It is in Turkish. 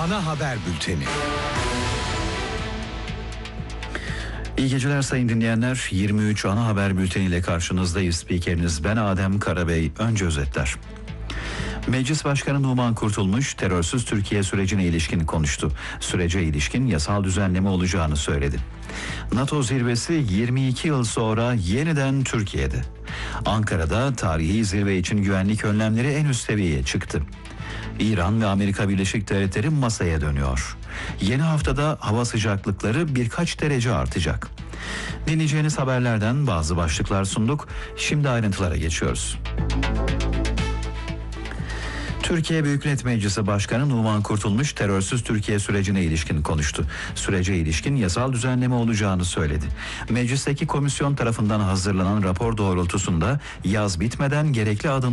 Ana haber bülteni. İyi geceler sayın dinleyenler. 23 ana haber bülteniyle karşınızdayız. Spikeriniz ben Adem Karabey. Önce özetler. Meclis Başkanı Numan Kurtulmuş terörsüz Türkiye sürecine ilişkin konuştu. Sürece ilişkin yasal düzenleme olacağını söyledi. NATO zirvesi 22 yıl sonra yeniden Türkiye'de. Ankara'da tarihi zirve için güvenlik önlemleri en üst seviyeye çıktı. İran ve Amerika Birleşik Devletleri masaya dönüyor. Yeni haftada hava sıcaklıkları birkaç derece artacak. Dinleyeceğiniz haberlerden bazı başlıklar sunduk. Şimdi ayrıntılara geçiyoruz. Türkiye Büyük Millet Meclisi Başkanı Numan Kurtulmuş terörsüz Türkiye sürecine ilişkin konuştu. Sürece ilişkin yasal düzenleme olacağını söyledi. Meclisteki komisyon tarafından hazırlanan rapor doğrultusunda yaz bitmeden gerekli adım